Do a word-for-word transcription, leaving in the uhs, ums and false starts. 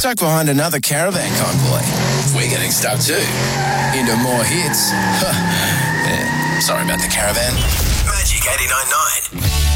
stuck behind another caravan convoy. We're getting stuck too. Into more hits. Yeah, sorry about the caravan. Magic eighty-nine point nine.